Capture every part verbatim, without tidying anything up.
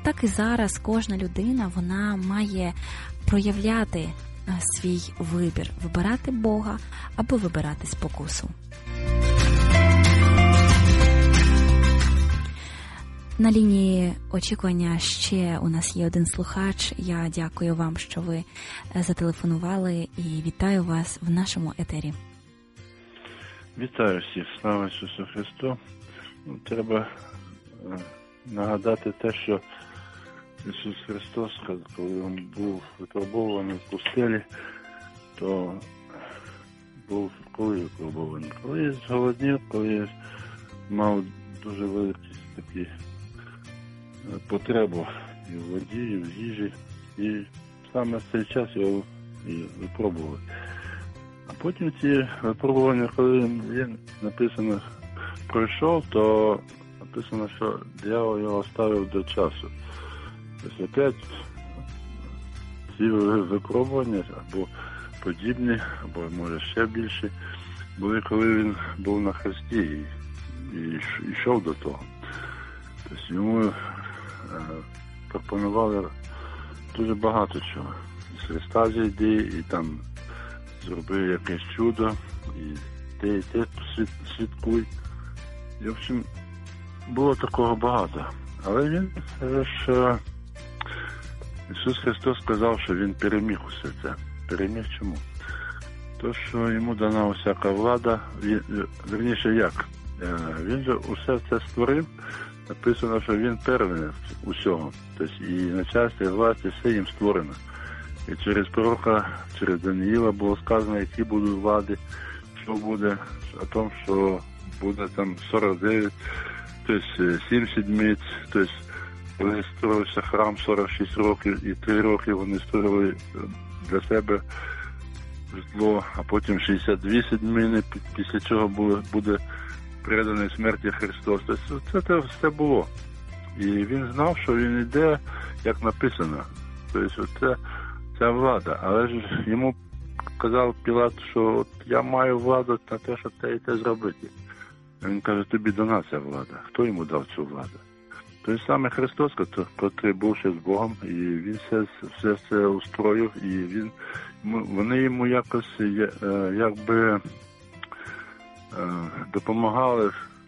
так і зараз кожна людина, вона має проявляти свій вибір, вибирати Бога або вибирати спокусу. На лінії очікування ще у нас є один слухач. Я дякую вам, що ви зателефонували, і вітаю вас в нашому етері. Вітаю всіх. Слава Ісусу Христу. Ну, треба е, нагадати те, що Ісус Христос, коли Він був випробований в пустелі, то був коли випробований? Коли зголоднів, коли мав дуже великі такі потребу і в воді, і в їжі. І саме в цей час його і випробували. А потім ці випробування, коли він, написано, пройшов, то написано, що диявол його ставив до часу. Тобто опять ці випробування, або подібні, або може ще більше, були, коли він був на хресті і, і йшов до того. Тобто йому е, пропонували дуже багато чого. З хреста зійди, і там зроби якесь чудо, і те, і те слідкуй. І, в общем, було такого багато. Але він ж, Ісус Христос сказав, що Він переміг усе це. Переміг чому? То, що йому дана усяка влада, він, верніше як? Він же усе це створив, написано, що він первенець усього. Тобто і начальство, і власть, і все їм створено. І через пророка, через Даниїла було сказано, які будуть влади, що буде, о тому, що буде там сорок дев'ять, тобто сім седмиць, тобто коли строївся храм сорок шість років, і три роки вони створили для себе житло, а потім шістдесят дві седмини, після чого буде переданий смерті Христос. Тобто це, це все було. І він знав, що він йде, як написано. Тобто це ця влада. Але ж йому казав Пілат, що от я маю владу на те, щоб те і те зробити. Він каже, тобі дана ця влада. Хто йому дав цю владу? Той саме Христос, який був ще з Богом, і він все, все це устроїв, і він, вони йому якось якби допомагали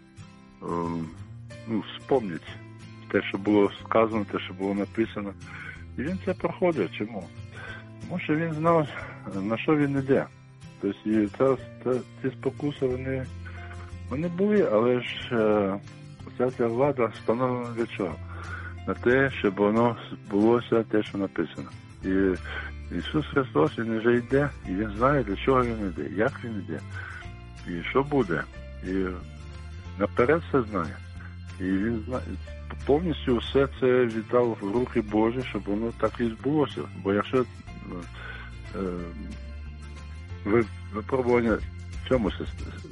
ну, спомнити те, що було сказано, те, що було написано. І він це проходив. Чому? Тому що він знав, на що він йде. Тобто і це, це, ці спокуси, вони, вони були, але ж ця ця влада встановлена для чого? На те, щоб воно було все те, що написано. І Ісус Христос, Він вже йде, і Він знає, для чого Він йде, як Він йде, і що буде. І наперед все знає. І Він знає, повністю все це віддав в руки Божі, щоб воно так і збулося. Бо якщо е, випробування в чому е,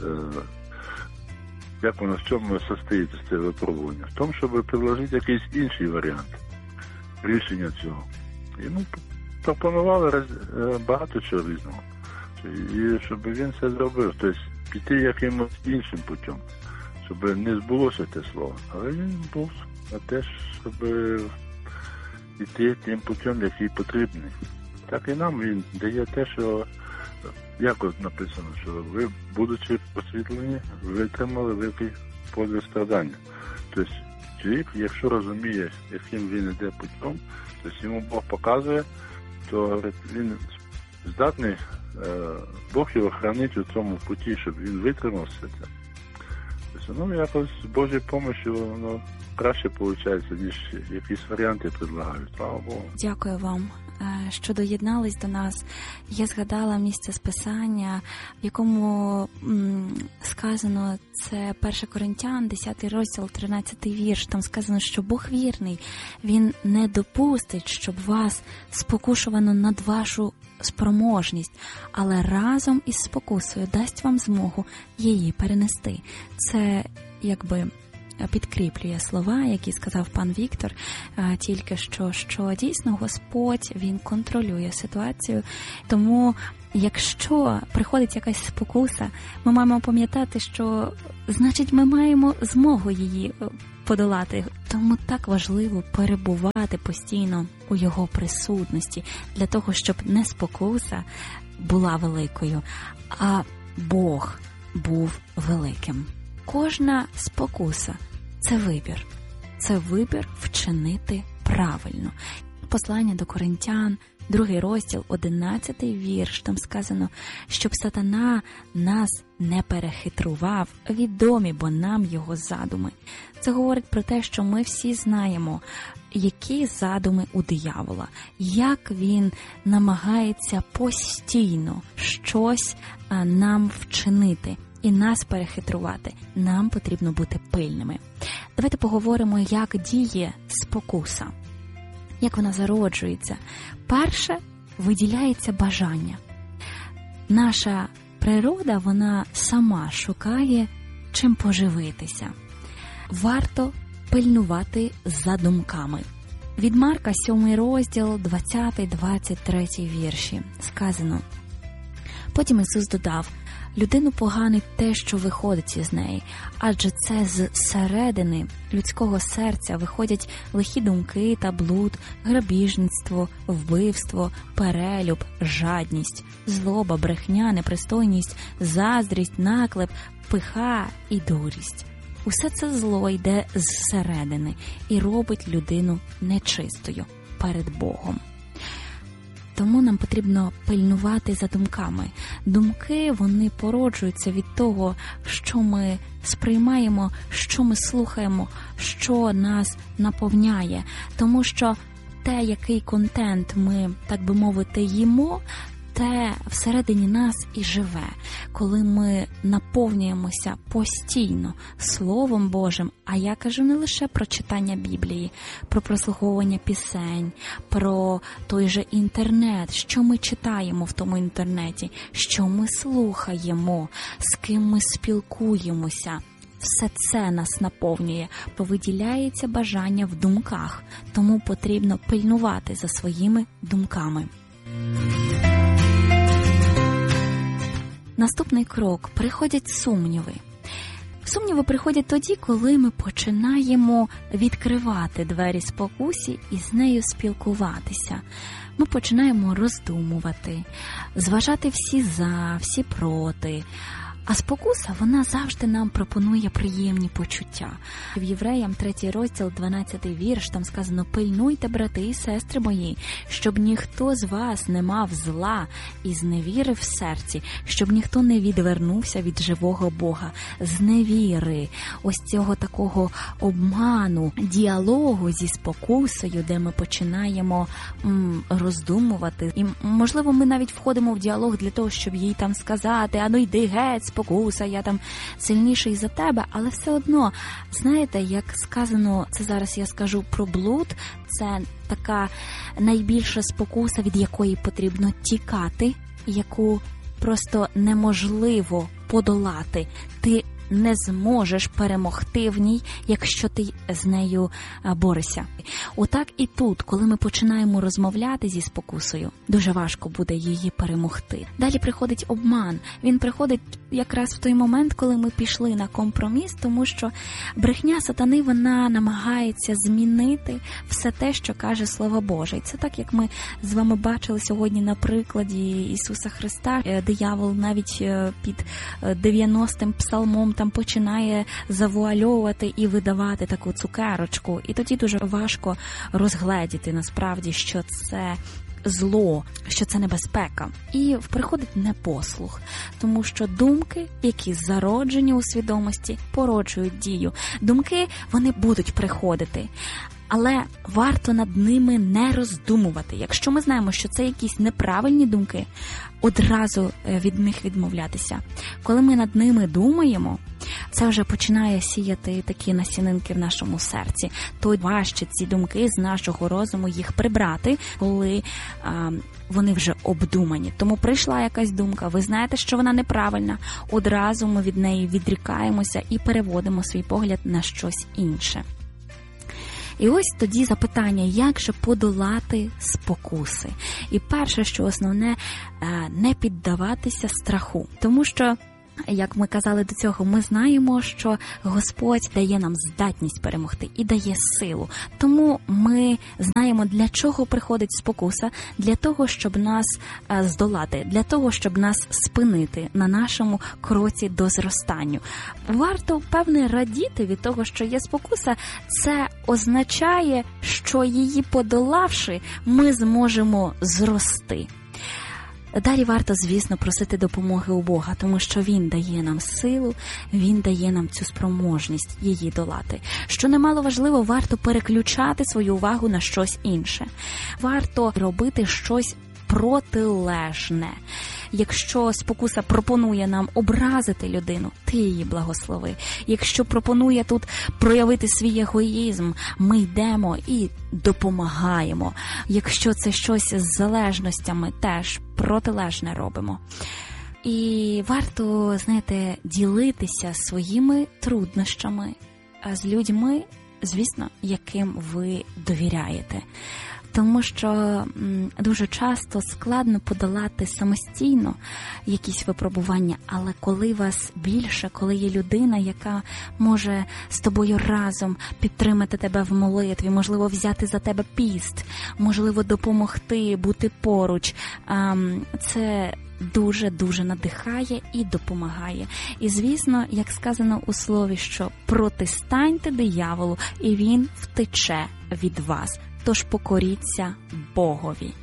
як воно, в чому состоїться це випробування? В тому, щоб предложити якийсь інший варіант рішення цього. І ну, пропонували роз, багато чого різного. І щоб він це зробив, тобто піти якимось іншим путем, щоб не збулося те слово. Але він був на те, щоб йти тим путем, який потрібний. Так і нам він дає те, що, як от написано, що ви, будучи просвітлені, витримали великий подвиг страдання. Тобто чоловік, якщо розуміє, яким він йде путем, тобто йому Бог показує, то він здатний, Бог його хранить у цьому путі, щоб він витримав все це. Тобто, ну, якось з Божою допомогою воно краще виходить, ніж якісь варіанти предлагають. Слава Богу. Дякую вам, що доєднались до нас. Я згадала місце з Писання, в якому м, сказано, це перше Коринтян, десятий розділ, тринадцятий вірш. Там сказано, що Бог вірний. Він не допустить, щоб вас спокушувано над вашу спроможність, але разом із спокусою дасть вам змогу її перенести. Це, якби, підкріплює слова, які сказав пан Віктор тільки що, що дійсно Господь, Він контролює ситуацію. Тому, якщо приходить якась спокуса, ми маємо пам'ятати, що, значить, ми маємо змогу її подолати. Тому так важливо перебувати постійно у його присутності, для того, щоб не спокуса була великою, а Бог був великим. Кожна спокуса – це вибір. Це вибір вчинити правильно. Послання до Коринтян, другий розділ, одинадцятий вірш, там сказано, щоб сатана нас не перехитрував, відомі бо нам його задуми. Це говорить про те, що ми всі знаємо, які задуми у диявола, як він намагається постійно щось нам вчинити і нас перехитрувати. Нам потрібно бути пильними. Давайте поговоримо, як діє спокуса. Як вона зароджується. Перше, виділяється бажання. Наша природа, вона сама шукає, чим поживитися. Варто пильнувати за думками. Від Марка, сьомий розділ, двадцятий двадцять третій вірші, сказано. Потім Ісус додав, людину поганить те, що виходить із неї, адже це з середини людського серця виходять лихі думки та блуд, грабіжництво, вбивство, перелюб, жадність, злоба, брехня, непристойність, заздрість, наклеп, пиха і дурість. Усе це зло йде зсередини і робить людину нечистою перед Богом. Тому нам потрібно пильнувати за думками. Думки, вони породжуються від того, що ми сприймаємо, що ми слухаємо, що нас наповняє. Тому що те, який контент ми, так би мовити, їмо, те всередині нас і живе. Коли ми наповнюємося постійно Словом Божим, а я кажу не лише про читання Біблії, про прослуховування пісень, про той же інтернет, що ми читаємо в тому інтернеті, що ми слухаємо, з ким ми спілкуємося. Все це нас наповнює, повиділяється бажання в думках, тому потрібно пильнувати за своїми думками. Наступний крок – приходять сумніви. Сумніви приходять тоді, коли ми починаємо відкривати двері спокусі і з нею спілкуватися. Ми починаємо роздумувати, зважати всі за, всі проти. А спокуса, вона завжди нам пропонує приємні почуття. В Євреям, третій розділ, дванадцятий вірш, там сказано «Пильнуйте, брати і сестри мої, щоб ніхто з вас не мав зла і зневіри в серці, щоб ніхто не відвернувся від живого Бога». Зневіри, ось цього такого обману, діалогу зі спокусою, де ми починаємо м, роздумувати. І, можливо, ми навіть входимо в діалог для того, щоб їй там сказати «А ну йди геть, спокуса, я там сильніший за тебе», але все одно, знаєте, як сказано, це зараз я скажу про блуд, це така найбільша спокуса, від якої потрібно тікати, яку просто неможливо подолати. Ти не зможеш перемогти в ній, якщо ти з нею борешся. Отак і тут, коли ми починаємо розмовляти зі спокусою, дуже важко буде її перемогти. Далі приходить обман. Він приходить якраз в той момент, коли ми пішли на компроміс, тому що брехня сатани, вона намагається змінити все те, що каже Слово Боже. І це так, як ми з вами бачили сьогодні на прикладі Ісуса Христа. Диявол навіть під дев'яностим псалмом там починає завуальовувати і видавати таку цукерочку. І тоді дуже важко розгледіти насправді, що це зло, що це небезпека. І приходить непослух, тому що думки, які зароджені у свідомості, породжують дію. Думки, вони будуть приходити, але варто над ними не роздумувати. Якщо ми знаємо, що це якісь неправильні думки, одразу від них відмовлятися. Коли ми над ними думаємо, це вже починає сіяти такі насінинки в нашому серці. То важче ці думки з нашого розуму їх прибрати, коли а, вони вже обдумані. Тому прийшла якась думка, ви знаєте, що вона неправильна, одразу ми від неї відрікаємося і переводимо свій погляд на щось інше. І ось тоді запитання, як же подолати спокуси? І перше, що основне, не піддаватися страху. Тому що як ми казали до цього, ми знаємо, що Господь дає нам здатність перемогти і дає силу. Тому ми знаємо, для чого приходить спокуса, для того, щоб нас здолати, для того, щоб нас спинити на нашому кроці до зростанню. Варто, певне, радіти від того, що є спокуса. Це означає, що її подолавши, ми зможемо зрости. Далі варто, звісно, просити допомоги у Бога, тому що Він дає нам силу, Він дає нам цю спроможність її долати. Що немало важливо, варто переключати свою увагу на щось інше. Варто робити щось протилежне. Якщо спокуса пропонує нам образити людину, ти її благослови. Якщо пропонує тут проявити свій егоїзм, ми йдемо і допомагаємо. Якщо це щось з залежностями, теж протилежне робимо. І варто, знаєте, ділитися своїми труднощами з людьми, звісно, яким ви довіряєте. Тому що м, дуже часто складно подолати самостійно якісь випробування, але коли вас більше, коли є людина, яка може з тобою разом підтримати тебе в молитві, можливо, взяти за тебе піст, можливо, допомогти, бути поруч, ем, це дуже-дуже надихає і допомагає. І, звісно, як сказано у слові, що протистаньте дияволу, і він втече від вас. Тож покоріться Богові.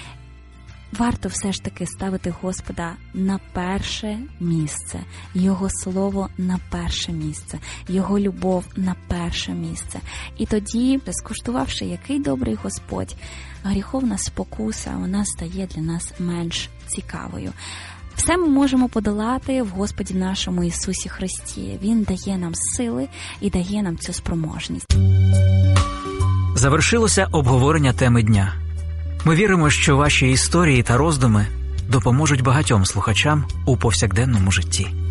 Варто все ж таки ставити Господа на перше місце, Його слово на перше місце, Його любов на перше місце. І тоді, скуштувавши, який добрий Господь, гріховна спокуса, вона стає для нас менш цікавою. Все ми можемо подолати в Господі нашому Ісусі Христі. Він дає нам сили і дає нам цю спроможність. Завершилося обговорення теми дня. Ми віримо, що ваші історії та роздуми допоможуть багатьом слухачам у повсякденному житті.